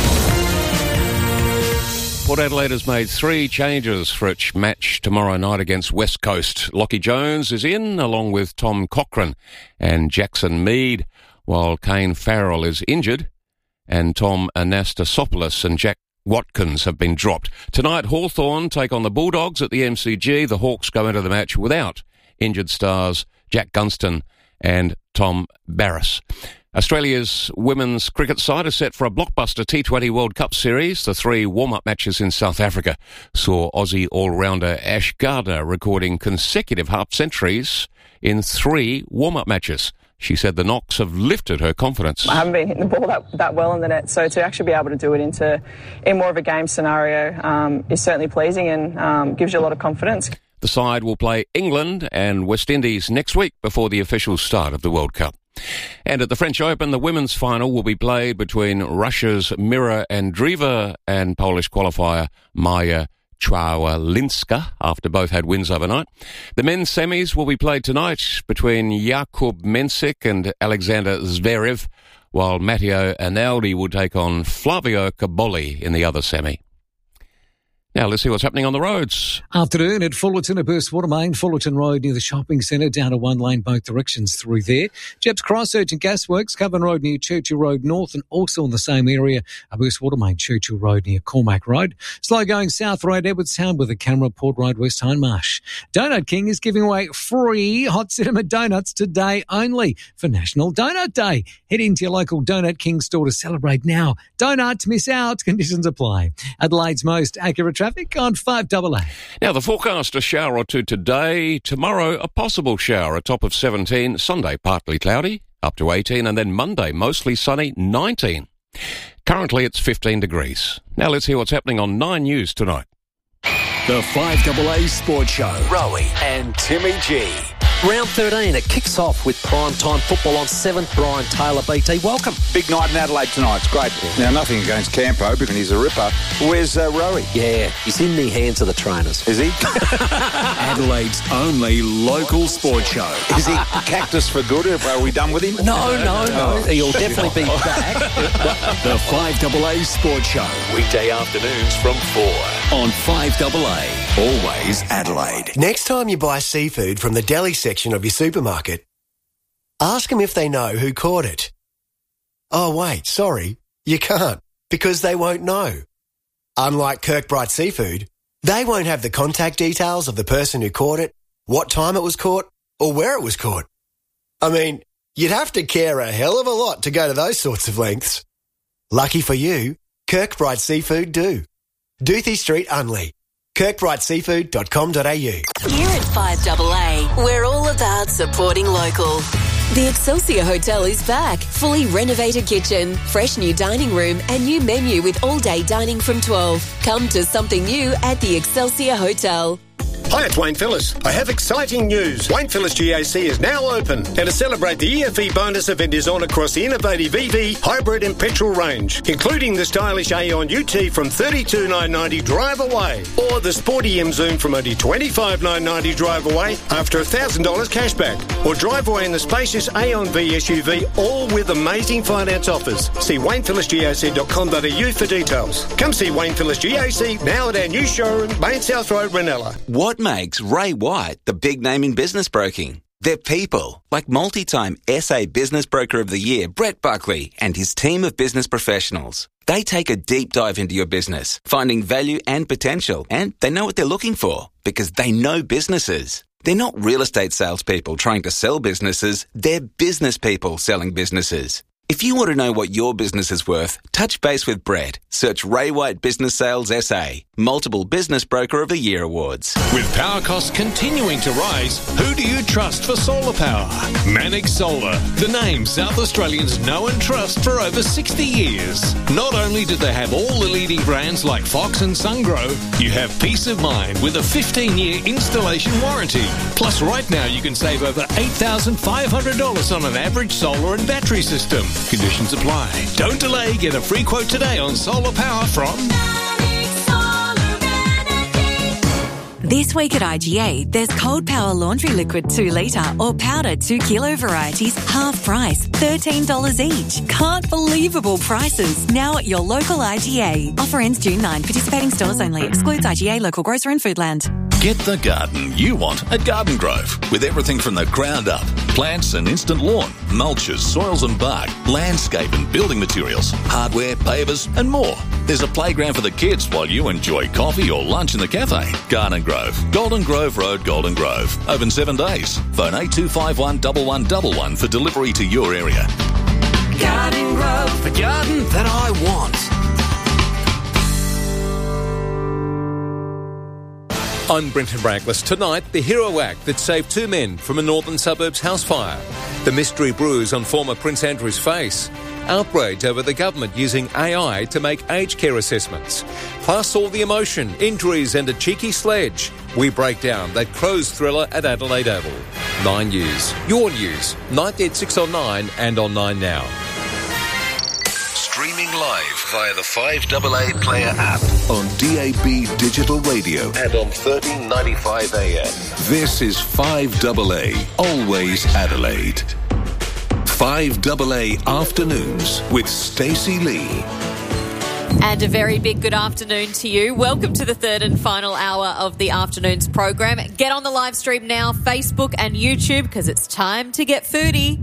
Port Adelaide has made three changes for its match tomorrow night against West Coast. Lockie Jones is in, along with Tom Cochrane and Jackson Mead, while Kane Farrell is injured, and Tom Anastasopoulos and Jack Watkins have been dropped. Tonight, Hawthorn take on the Bulldogs at the M C G. The Hawks go into the match without injured stars Jack Gunston and Tom Barras. Australia's women's cricket side is set for a blockbuster T twenty World Cup series. The three warm-up matches in South Africa saw Aussie all-rounder Ash Gardner recording consecutive half-centuries in three warm-up matches. She said the knocks have lifted her confidence. I haven't been hitting the ball that, that well in the net, so to actually be able to do it into in more of a game scenario um, is certainly pleasing and um, gives you a lot of confidence. The side will play England and West Indies next week before the official start of the World Cup. And at the French Open, the women's final will be played between Russia's Mira Andreeva and Polish qualifier Maja Czwalinska, after both had wins overnight. The men's semis will be played tonight between Jakub Mensik and Alexander Zverev, while Matteo Analdi will take on Flavio Caboli in the other semi. Now let's see what's happening on the roads. Afternoon at Fullerton, a burst water main, Fullerton Road near the shopping centre, down to one lane both directions through there. Jeps Cross Urgent Gasworks, Coven Road near Churchill Road North, and also in the same area, a burst water main, Churchill Road near Cormac Road. Slow going South Road, Edwardstown with a camera, Port Road, West Hindmarsh. Donut King is giving away free hot cinema donuts today only for National Donut Day. Head into your local Donut King store to celebrate now. Donuts, miss out. Conditions apply. Adelaide's most accurate traffic on five double A. Now, the forecast, a shower or two today. Tomorrow, a possible shower, a top of seventeen. Sunday, partly cloudy, up to eighteen. And then Monday, mostly sunny, nineteen. Currently, it's fifteen degrees. Now, let's hear what's happening on Nine News tonight. The five double A Sports Show. Rowie and Timmy G. Round thirteen, it kicks off with prime time football on seventh. Brian Taylor, B T, welcome. Big night in Adelaide tonight, it's great. Now, nothing against Campo, because he's a ripper. Where's uh, Rowie? Yeah, he's in the hands of the trainers. Is he? Adelaide only local sports show. Is he cactus for good? Are we done with him? No, no, no. Oh, He'll definitely be back. The five double A Sports Show. Weekday afternoons from four on five double A. Always Adelaide. Next time you buy seafood from the deli section of your supermarket, ask them if they know who caught it. Oh, wait, sorry, you can't, because they won't know. Unlike Kirkbride Seafood, they won't have the contact details of the person who caught it, what time it was caught, or where it was caught. I mean, you'd have to care a hell of a lot to go to those sorts of lengths. Lucky for you, Kirkbride Seafood do. Doothie Street, Unley. kirkbride seafood dot com dot a u. Here at five double A, we're all about supporting local. The Excelsior Hotel is back. Fully renovated kitchen, fresh new dining room and new menu with all-day dining from twelve. Come to something new at the Excelsior Hotel. Hi, it's Wayne Phillips. I have exciting news. Wayne Phillips G A C is now open. And to celebrate, the E F E bonus event is on across the innovative E V, hybrid and petrol range, including the stylish Aeon U T from thirty-two thousand nine hundred ninety drive away, or the sporty M Zoom from only twenty-five thousand nine hundred ninety drive away after one thousand dollars cashback, or drive away in the spacious Aeon V S U V, all with amazing finance offers. See wayne phillips g a c dot com dot a u for details. Come see Wayne Phillips G A C now at our new showroom, Main South Road, Ranella. What makes Ray White the big name in business broking? They're people, like multi-time S A Business Broker of the Year, Brett Buckley, and his team of business professionals. They take a deep dive into your business, finding value and potential, and they know what they're looking for because they know businesses. They're not real estate salespeople trying to sell businesses, they're business people selling businesses. If you want to know what your business is worth, touch base with Brett. Search Ray White Business Sales S A. Multiple Business Broker of the Year awards. With power costs continuing to rise, who do you trust for solar power? Mannix Solar, the name South Australians know and trust for over sixty years. Not only do they have all the leading brands like Fox and SunGrow, you have peace of mind with a fifteen-year installation warranty. Plus, right now you can save over eight thousand five hundred dollars on an average solar and battery system. Conditions apply. Don't delay. Get a free quote today on solar power from... This week at I G A, there's Cold Power Laundry Liquid two litre or powder two kilo varieties, half price, thirteen dollars each. Can't believable prices. Now at your local I G A. Offer ends June ninth. Participating stores only. Excludes I G A, local grocer and Foodland. Get the garden you want at Garden Grove, with everything from the ground up. Plants and instant lawn, mulches, soils and bark, landscape and building materials, hardware, pavers and more. There's a playground for the kids while you enjoy coffee or lunch in the cafe. Garden Grove, Golden Grove Road, Golden Grove. Open seven days. Phone eight two five one, one one one one for delivery to your area. Garden Grove, the garden that I want. I'm Brenton Braggless. Tonight, the hero act that saved two men from a northern suburbs house fire. The mystery bruise on former Prince Andrew's face. Outrage over the government using A I to make aged care assessments. Plus all the emotion, injuries and a cheeky sledge. We break down that Crows thriller at Adelaide Oval. Nine News. Your news. Nightly at six on nine and on Nine Now. Streaming live via the five A A Player app on D A B Digital Radio and on thirteen ninety-five A M. This is five A A, always Adelaide. five A A Afternoons with Stacey Lee. And a very big good afternoon to you. Welcome to the third and final hour of the afternoon's program. Get on the live stream now, Facebook and YouTube, because it's time to get foodie.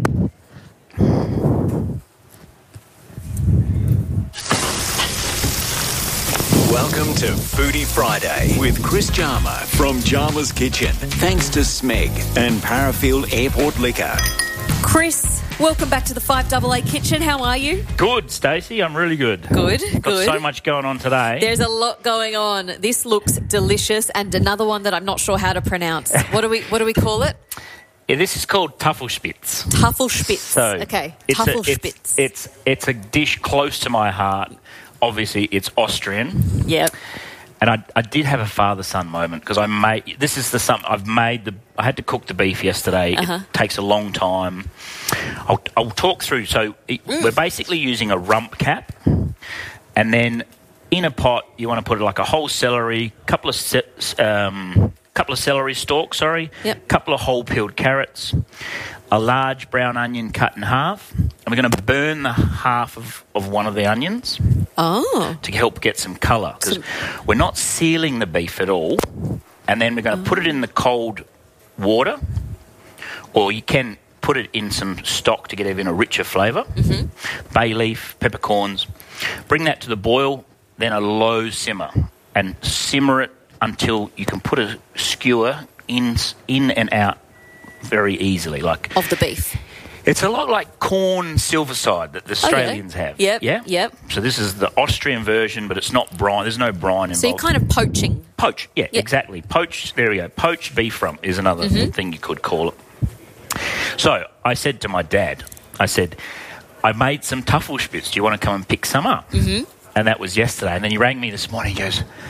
Welcome to Foodie Friday with Chris Jarma from Jarma's Kitchen. Thanks to Smeg and Parafield Airport Liquor. Chris, welcome back to the five A A Kitchen. How are you? Good, Stacey. I'm really good. Good, Got good. so much going on today. There's a lot going on. This looks delicious, and another one that I'm not sure how to pronounce. What do we What do we call it? Yeah, this is called Tafelspitz. Tafelspitz. So okay, it's a, Tafelspitz. it's, it's it's a dish close to my heart. Obviously, it's Austrian. Yep. And I, I did have a father-son moment because I made this is the something I've made the I had to cook the beef yesterday. Uh-huh. It takes a long time. I'll, I'll talk through. So it, Mm. we're basically using a rump cap, and then in a pot you want to put like a whole celery, couple of ce- um, couple of celery stalks, sorry, Yep. couple of whole peeled carrots, a large brown onion cut in half, and we're going to burn the half of, of one of the onions. Oh. To help get some colour, because we're not sealing the beef at all, and then we're going to put it in the cold water, or you can put it in some stock to get even a richer flavour. Mm-hmm. Bay leaf, peppercorns. Bring that to the boil, then a low simmer, and simmer it until you can put a skewer in in and out very easily, like of the beef. It's a lot like corn silverside that the Australians Okay. have. Yep, Yeah? yep. So this is the Austrian version, but it's not brine. There's no brine involved. So you're kind of poaching. Poach, yeah, Yep. exactly. Poached, there we go. Poached beef rump is another Mhm. thing you could call it. So I said to my dad, I said, I made some Tafelspitz. Do you want to come and pick some up? Mm-hmm. And that was yesterday. And then he rang me this morning. He goes,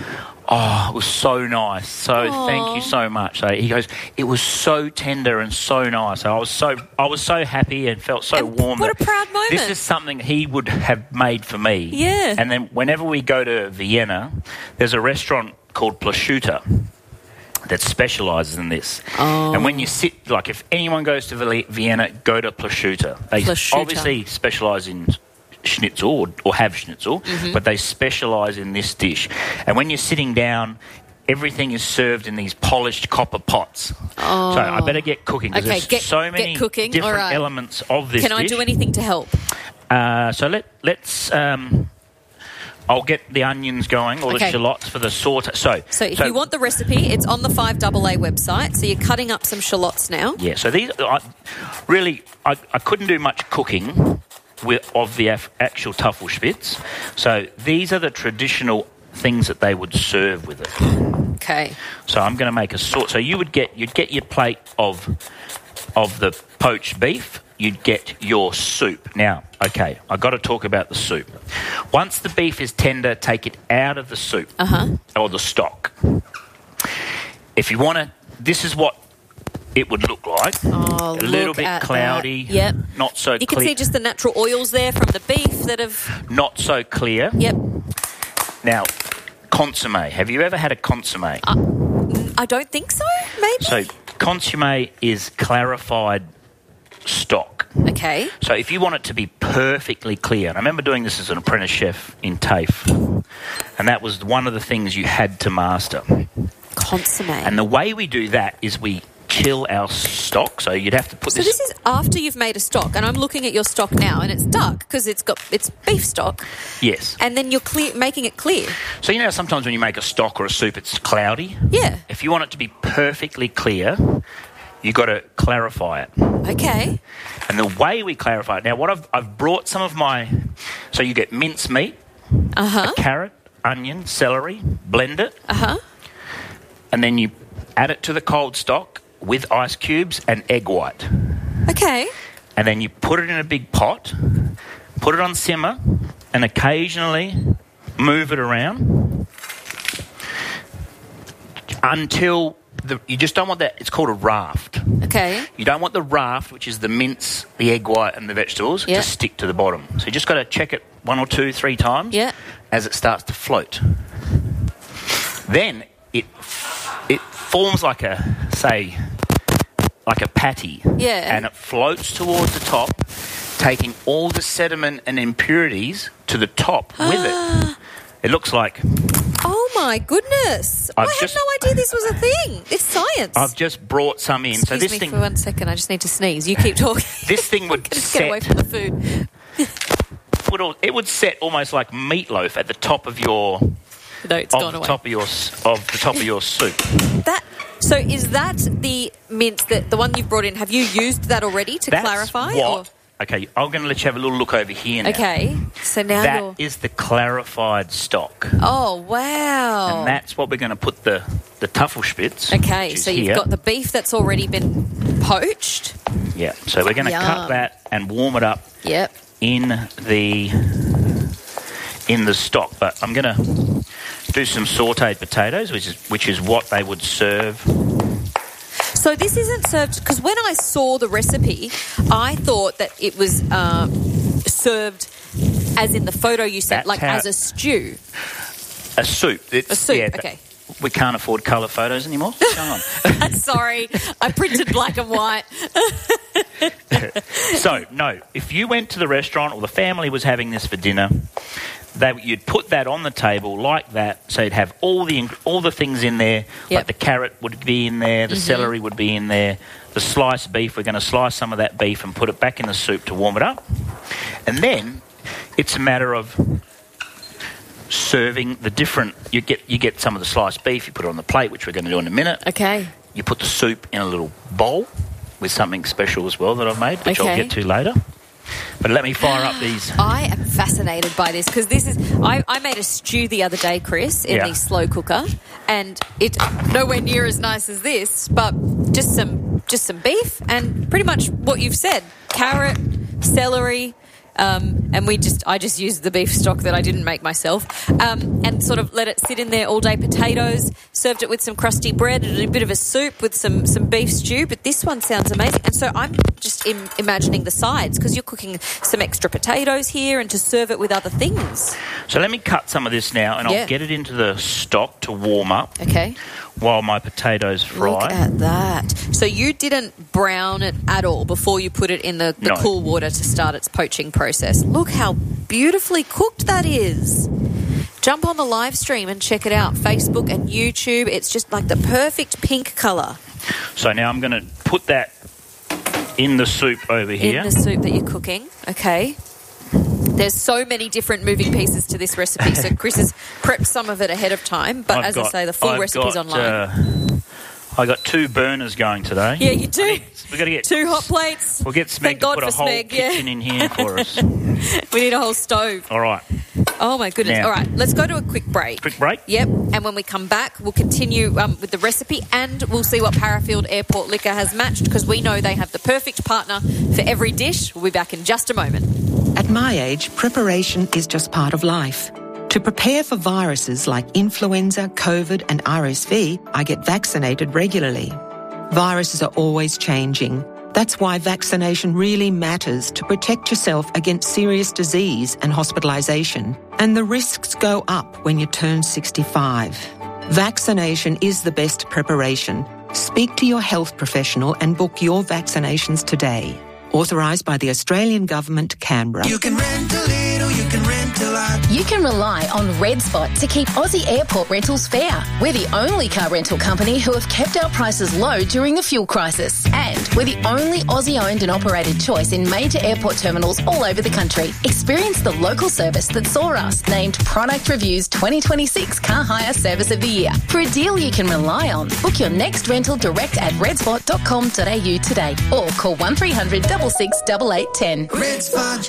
Oh, it was so nice. So Aww. thank you so much. So he goes, it was so tender and so nice. So I was so I was so happy and felt so And warm. what that a proud moment. This is something he would have made for me. Yeah. And then whenever we go to Vienna, there's a restaurant called Prosciutto that specialises in this. Oh. And when you sit, like if anyone goes to Vili- Vienna, go to Prosciutto. They Prosciutto. obviously specialise in schnitzel or, or have schnitzel, Mhm. but they specialise in this dish. And when you're sitting down, everything is served in these polished copper pots. Oh. So I better get cooking because Okay, there's get- so get many cooking. different All right. elements of this Can I dish. do anything to help? Uh, so let, let's... Um, I'll get the onions going, or Okay. the shallots for the saute. So, So if you want the recipe, it's on the five A A website. So you're cutting up some shallots now. Yeah, so these... I, really, I, I couldn't do much cooking with, of the af- actual Tafelspitz. So these are the traditional things that they would serve with it. Okay. So I'm going to make a sort. So you would get you'd get your plate of of the poached beef. You'd get your soup. Now, okay, I got to talk about the soup. Once the beef is tender, take it out of the soup Uh-huh. or the stock. If you want to, this is what it would look like. Oh, a little look bit at cloudy. that. Yep. Not so You can clear. see just the natural oils there from the beef that have... Not so clear. Yep. Now, consomme. Have you ever had a consomme? I don't think so, maybe? So consomme is clarified stock. Okay. So if you want it to be perfectly clear, and I remember doing this as an apprentice chef in TAFE, and that was one of the things you had to master. Consomme. And the way we do that is we chill our stock. So you'd have to put So this... this is after you've made a stock, and I'm looking at your stock now, and it's dark because it's got it's beef stock, Yes. and then you're clear, making it clear. So you know sometimes when you make a stock or a soup, it's cloudy? Yeah. If you want it to be perfectly clear, you've got to clarify it. Okay. And the way we clarify it... Now, what I've, I've brought some of my... So you get mince meat, Uh-huh. a carrot, onion, celery, blend it, Uh-huh. and then you add it to the cold stock with ice cubes and egg white. Okay. And then you put it in a big pot, put it on simmer, and occasionally move it around until... The, you just don't want that... It's called a raft. Okay. You don't want the raft, which is the mince, the egg white and the vegetables, Yeah. to stick to the bottom. So you just got to check it one or two, three times Yeah. as it starts to float. Then it it forms like a, say, like a patty. Yeah. And it floats towards the top, taking all the sediment and impurities to the top with it. It looks like... Oh my goodness! I've I had just- no idea this was a thing. It's science. I've just brought some in. Excuse so this me thing... for one second. I just need to sneeze. You keep talking. This thing would Just get away set... from the food. would al- it would set almost like meatloaf at the top of your No, it's of gone the away. top of your s- of the top of your soup. That. So is that the mince that the one you've brought in? Have you used that already to That's clarify? what. Okay, I'm going to let you have a little look over here now. Okay. So now That you're. is the clarified stock, Oh wow! and that's what we're going to put the the Tafelspitz. Okay, which is so you've here. got the beef that's already been poached. Yeah, so we're going to Yum. cut that and warm it up Yep. in the in the stock. But I'm going to do some sautéed potatoes, which is which is what they would serve. So this isn't served because when I saw the recipe, I thought that it was um, served as in the photo you sent, That's like how- as a stew. A soup. It's, A soup, yeah, that- okay. We can't afford colour photos anymore. Come on. Sorry, I printed black and white. So, no, if you went to the restaurant or the family was having this for dinner, they, you'd put that on the table like that, so you'd have all the ing- all the things in there. Yep. Like the carrot would be in there, the Mhm. celery would be in there, the sliced beef, we're going to slice some of that beef and put it back in the soup to warm it up. And then it's a matter of serving the different... You get you get some of the sliced beef, you put it on the plate, which we're going to do in a minute. Okay. You put the soup in a little bowl with something special as well that I've made, which I'll Okay. get to later. But let me fire up these... I am fascinated by this because this is. I, I made a stew the other day, Chris, in Yeah. the slow cooker, and it's nowhere near as nice as this, but just some just some beef and pretty much what you've said: carrot, celery, Um, and we just, I just used the beef stock that I didn't make myself, um, and sort of let it sit in there all day. Potatoes, served it with some crusty bread and a bit of a soup with some, some beef stew. But this one sounds amazing. And so I'm just im- imagining the sides, because you're cooking some extra potatoes here and to serve it with other things. So let me cut some of this now, and Yeah. I'll get it into the stock to warm up. Okay. While my potatoes fry. Look at that. So you didn't brown it at all before you put it in the, the No. cool water to start its poaching process. Look how beautifully cooked that is. Jump on the live stream and check it out. Facebook and YouTube. It's just like the perfect pink colour. So now I'm going to put that in the soup over here. In the soup that you're cooking. Okay. There's so many different moving pieces to this recipe. So Chris has prepped some of it ahead of time. But I've as got- I say, the full I've recipe's got, online. Uh, I got two burners going today. Yeah, you do. We've got to get two hot plates. We'll get Thank Smeg to God put a for whole Smeg, yeah. kitchen in here for us. We need a whole stove. All right. Oh, my goodness. Now- All right, let's go to a quick break. Quick break? Yep, and when we come back, we'll continue um, with the recipe, and we'll see what Parafield Airport Liquor has matched, because we know they have the perfect partner for every dish. We'll be back in just a moment. At my age, preparation is just part of life. To prepare for viruses like influenza, COVID and R S V, I get vaccinated regularly. Viruses are always changing. That's why vaccination really matters, to protect yourself against serious disease and hospitalisation. And the risks go up when you turn sixty-five. Vaccination is the best preparation. Speak to your health professional and book your vaccinations today. Authorised by the Australian Government, Canberra. You can rent a little, you can rent a lot. You can rely on Red Spot to keep Aussie airport rentals fair. We're the only car rental company who have kept our prices low during the fuel crisis. And we're the only Aussie-owned and operated choice in major airport terminals all over the country. Experience the local service that saw us named Product Review's twenty twenty-six Car Hire Service of the Year. For a deal you can rely on, book your next rental direct at redspot dot com dot a u today or call one three hundred six six eight eight one zero. Red Spot.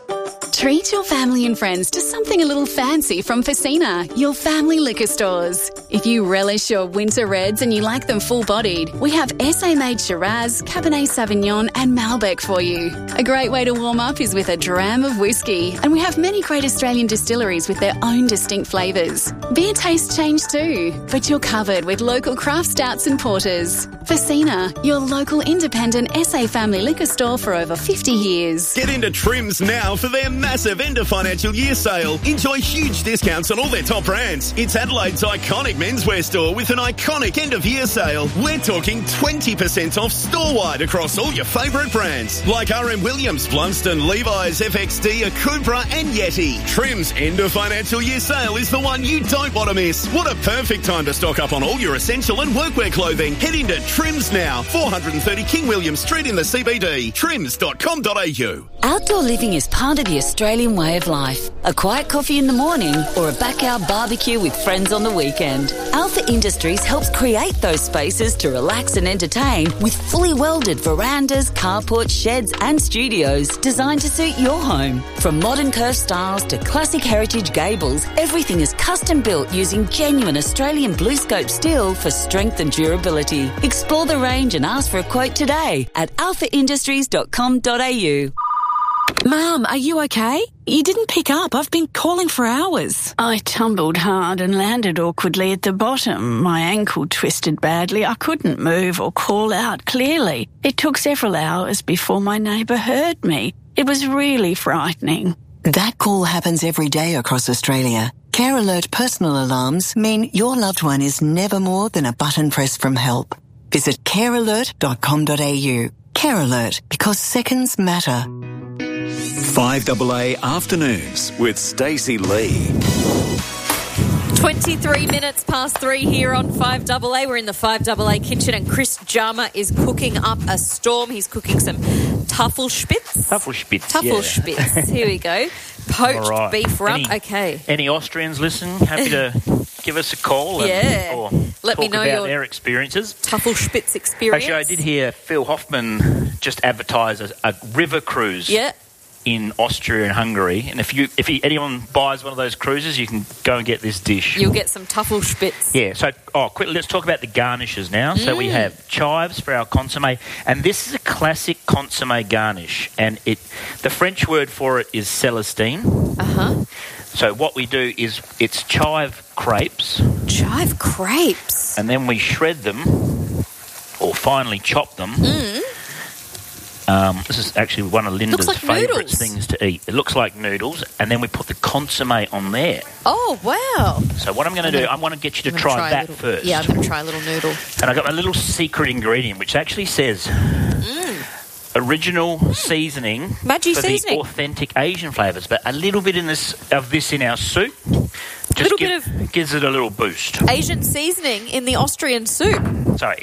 Treat your family and friends to something a little fancy from Facina, your family liquor stores. If you relish your winter reds and you like them full-bodied, we have S A-made Shiraz, Cabernet Sauvignon and Malbec for you. A great way to warm up is with a dram of whiskey, and we have many great Australian distilleries with their own distinct flavours. Beer tastes change too, but you're covered with local craft stouts and porters. Facina, your local independent S A family liquor store for over fifty years. Get into Trims now for their massive end of financial year sale. Enjoy huge discounts on all their top brands. It's Adelaide's iconic menswear store with an iconic end of year sale. We're talking twenty percent off store-wide across all your favourite brands like R M Williams, Blunston, Levi's, F X D, Akubra and Yeti. Trims end of financial year sale is the one you don't want to miss. What a perfect time to stock up on all your essential and workwear clothing. Head into Trims now, four thirty King William Street in the C B D. trims dot com dot a u. Outdoor living is part of the Australian way of life. A quiet coffee in the morning or a backyard barbecue with friends on the weekend. Alpha Industries helps create those spaces to relax and entertain with fully welded verandas, carports, sheds and studios designed to suit your home. From modern curved styles to classic heritage gables, everything is custom built using genuine Australian blue scope steel for strength and durability. Explore the range and ask for a quote today at alpha industries dot com dot a u. Mum, are you okay? You didn't pick up. I've been calling for hours. I tumbled hard and landed awkwardly at the bottom. My ankle twisted badly. I couldn't move or call out clearly. It took several hours before my neighbour heard me. It was really frightening. That call happens every day across Australia. Care Alert personal alarms mean your loved one is never more than a button press from help. Visit care alert dot com dot a u. Care Alert, because seconds matter. five A A Afternoons with Stacey Lee. twenty-three minutes past three here on five A A. We're in the five A A kitchen and Chris Jama is cooking up a storm. He's cooking some Tafelspitz. Tafelspitz, Tafelspitz. yeah. Here we go. Poached right. beef rump. Any, okay. Any Austrians listening? Happy to give us a call and Yeah. or Let talk me know about your their experiences. Tafelspitz experience. Actually, I did hear Phil Hoffman just advertise a, a river cruise Yeah. in Austria and Hungary. And if you, if you, anyone buys one of those cruises, you can go and get this dish. You'll get some Tuffelspitz. Yeah, so, oh, quickly, let's talk about the garnishes now. Mm. So we have chives for our consommé, and this is a classic consommé garnish, and it, the French word for it is Celestine. Uh-huh. So what we do is, it's chive crepes. Chive crepes? And then we shred them, or finely chop them. Mm. Um, this is actually one of Linda's like favourite noodles. things to eat. It looks like noodles, and then we put the consommé on there. Oh, wow. So what I'm going to do, I want to get you to try, try that little, first. Yeah, I'm going to try a little noodle. And I got a little secret ingredient, which actually says mm. original seasoning Maggi for seasoning. the authentic Asian flavours, but a little bit in this of this in our soup just little give, bit of gives it a little boost. Asian seasoning in the Austrian soup. Sorry,